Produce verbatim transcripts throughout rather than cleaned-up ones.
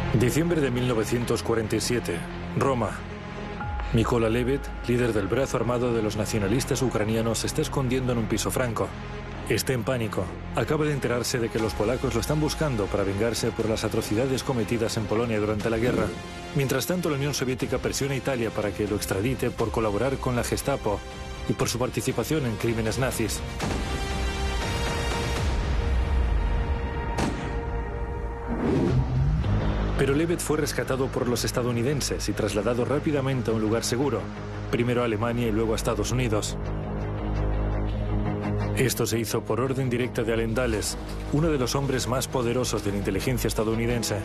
Diciembre de mil novecientos cuarenta y siete, Roma. Mykola Levitt, líder del brazo armado de los nacionalistas ucranianos, se está escondiendo en un piso franco. Está en pánico. Acaba de enterarse de que los polacos lo están buscando para vengarse por las atrocidades cometidas en Polonia durante la guerra. Mientras tanto, la Unión Soviética presiona a Italia para que lo extradite por colaborar con la Gestapo y por su participación en crímenes nazis. Pero Levitt fue rescatado por los estadounidenses y trasladado rápidamente a un lugar seguro, primero a Alemania y luego a Estados Unidos. Esto se hizo por orden directa de Allen Dulles, uno de los hombres más poderosos de la inteligencia estadounidense.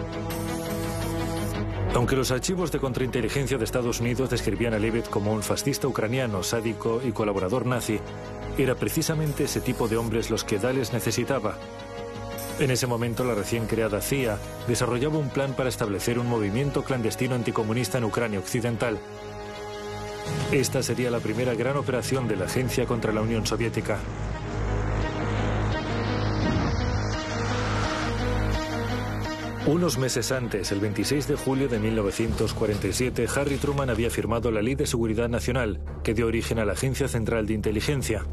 Aunque los archivos de contrainteligencia de Estados Unidos describían a Levitt como un fascista ucraniano, sádico y colaborador nazi, era precisamente ese tipo de hombres los que Dulles necesitaba. En ese momento, la recién creada C I A desarrollaba un plan para establecer un movimiento clandestino anticomunista en Ucrania Occidental. Esta sería la primera gran operación de la agencia contra la Unión Soviética. Unos meses antes, el veintiséis de julio de mil novecientos cuarenta y siete, Harry Truman había firmado la Ley de Seguridad Nacional, que dio origen a la Agencia Central de Inteligencia.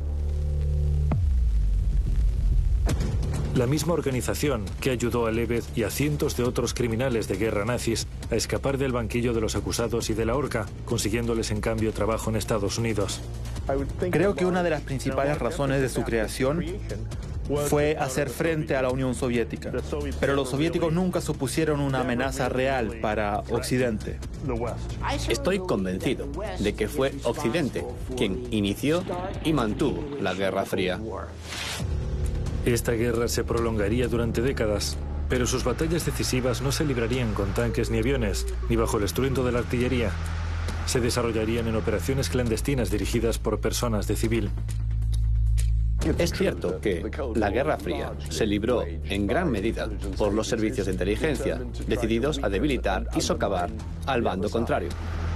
La misma organización que ayudó a Levitt y a cientos de otros criminales de guerra nazis a escapar del banquillo de los acusados y de la horca, consiguiéndoles en cambio trabajo en Estados Unidos. Creo que una de las principales razones de su creación fue hacer frente a la Unión Soviética, pero los soviéticos nunca supusieron una amenaza real para Occidente. Estoy convencido de que fue Occidente quien inició y mantuvo la Guerra Fría. Esta guerra se prolongaría durante décadas, pero sus batallas decisivas no se librarían con tanques ni aviones, ni bajo el estruendo de la artillería. Se desarrollarían en operaciones clandestinas dirigidas por personas de civil. Es cierto que la Guerra Fría se libró en gran medida por los servicios de inteligencia, decididos a debilitar y socavar al bando contrario.